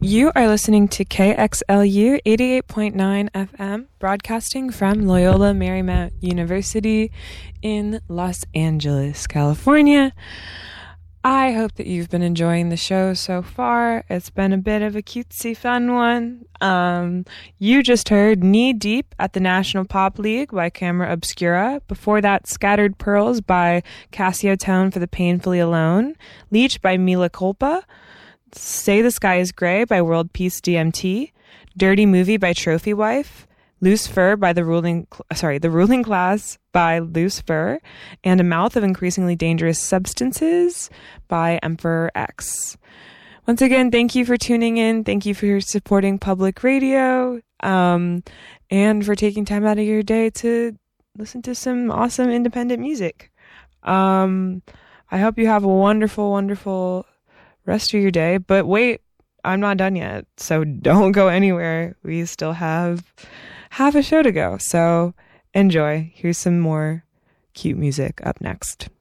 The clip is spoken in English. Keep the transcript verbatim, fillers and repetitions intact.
You are listening to K X L U eighty-eight point nine F M, broadcasting from Loyola Marymount University in Los Angeles, California. I hope that you've been enjoying the show so far. It's been a bit of a cutesy fun one. Um, you just heard Knee Deep at the National Pop League by Camera Obscura. Before that, Scattered Pearls by Cassio Tone for the Painfully Alone. Leech by Mila Culpa. Say the Sky is Grey by World Peace D M T. Dirty Movie by Trophy Wife. Loose Fur by the Ruling, sorry, The Ruling Class by Loose Fur. And A Mouth of Increasingly Dangerous Substances by Emperor X. Once again, thank you for tuning in. Thank you for supporting public radio. Um, and for taking time out of your day to listen to some awesome independent music. Um, I hope you have a wonderful, wonderful rest of your day. But wait, I'm not done yet. So don't go anywhere. We still have half a show to go. So enjoy. Here's some more cute music up next.